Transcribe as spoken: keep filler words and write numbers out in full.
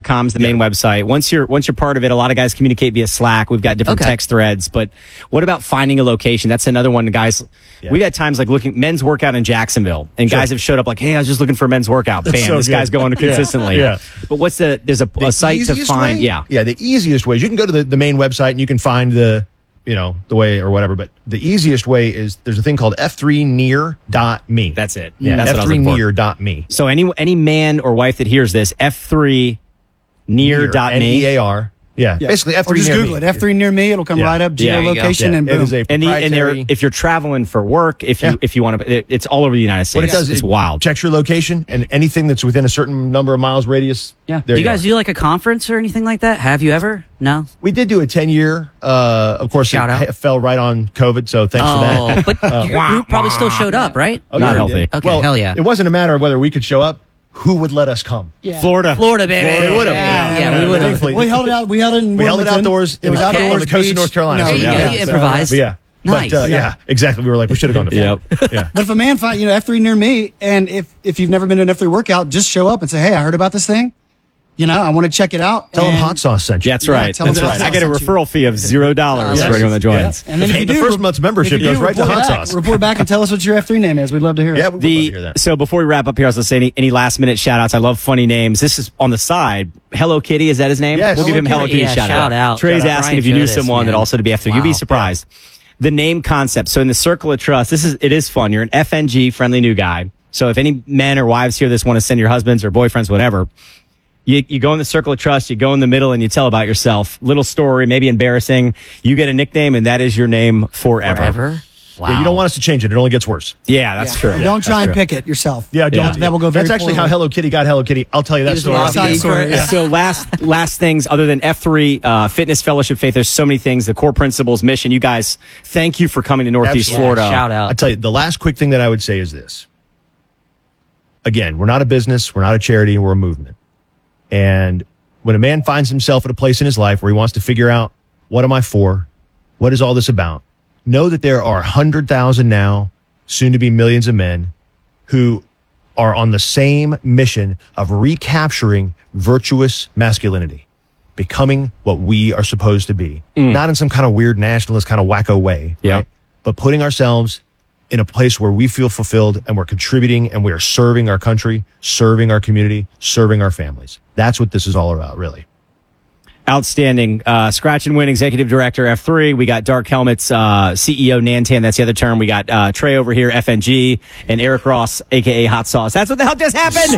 com is the main yeah. website. Once you're once you're part of it, a lot of guys communicate via Slack. We've got different okay. text threads. But what about finding a location? That's another one, guys. Yeah. We had times like looking men's workout in Jacksonville, and sure. guys have showed up like, hey, I was just looking for a men's workout. Bam, so this good. guy's going consistently. yeah. yeah. But what's the there's a, the a site to find? Way? Yeah, yeah. The easiest way is you can go to the, the main website and you can find the you know the way or whatever. But the easiest way is there's a thing called F three near dot me. That's it. Yeah, that's F three near dot me. So any any man or wife that hears this, F three near dot me. N E A R. Yeah, yeah, basically F three or just near Google me. it. F three near me. It'll come yeah. right up. Geolocation yeah, and boom. It is a and, the, and there, if you're traveling for work, if you yeah. if you want to, it, it's all over the United States. What it does is it wild. Checks your location and anything that's within a certain number of miles radius. Yeah. Do you, you guys go. do like a conference or anything like that? Have you ever? No. We did do a ten year. Uh, of course, Shout it out. fell right on COVID. So thanks oh, for that. But uh, your group probably still showed up, right? Oh, Not yeah, healthy. Okay. Well, hell yeah. It wasn't a matter of whether we could show up. Who would let us come? Yeah. Florida. Florida, baby. Florida would have. Yeah, Yeah, yeah, yeah, we would have. We held it out. We held it in We held it Wilmington. outdoors. It was Okay. outdoors on the coast Beach. of North Carolina. No, so, yeah, yeah, yeah, improvised. But yeah. Nice. But, uh, yeah, exactly. We were like, we should have gone to Florida. Yep. Yeah. But if a man find, you know, F three near me, and if if you've never been to an F three workout, just show up and say, hey, I heard about this thing. You know, I want to check it out. Tell them and- Hot Sauce sent you. That's right. tell them That's Hot right. Sauce I get a sent you. referral fee of zero dollars Yes. for anyone that joins. Yeah. And then Hey, if you the do, first month's membership if you goes do, right to report Hot back- Sauce. Report back and tell us what your F three name is. We'd love to hear it. Yeah, we would love to hear The, that. so before we wrap up here, I was going to say any, any last minute shout outs. I love funny names. This is on the side. Hello Kitty, is that his name? Yes. We'll give him Hello Hello Kitty. Kitty Yeah, shout, shout out. Trey's Shout out. asking Brian if you knew Jodas, someone man. that also to be after. Wow. You'd be surprised. The name concept. So in the circle of trust, this is it is fun. You're an F N G friendly new guy. So if any men or wives hear this want to send your husbands or boyfriends, whatever, you, you go in the circle of trust, you go in the middle and you tell about yourself. Little story, maybe embarrassing. You get a nickname and that is your name forever. Forever? Wow. Yeah, you don't want us to change it. It only gets worse. Yeah, that's Yeah. true. And don't try and That's pick it yourself. Yeah, don't. Yeah. That will go very That's actually how poorly. Hello Kitty got Hello Kitty. I'll tell you that was story. lost Side in story, secret. yeah. So last last things other than F three uh, Fitness Fellowship Faith. There's so many things. The core principles, mission. You guys, thank you for coming to Northeast Absolutely. Florida. Yeah, shout out. I'll tell you, the last quick thing that I would say is this. Again, we're not a business. We're not a charity. We're a movement. And when a man finds himself at a place in his life where he wants to figure out, what am I for? What is all this about? Know that there are one hundred thousand now, soon to be millions of men who are on the same mission of recapturing virtuous masculinity, becoming what we are supposed to be. Mm. Not in some kind of weird nationalist kind of wacko way, Yeah. right? But putting ourselves in a place where we feel fulfilled and we're contributing and we are serving our country, serving our community, serving our families. That's what this is all about, really. Outstanding. Uh, Scratch and Win Executive Director, F three. We got Dark Helmets uh, C E O, Nantan. That's the other term. We got uh, Trey over here, F N G, and Eric Ross, a k a. Hot Sauce. That's what the hell just happened.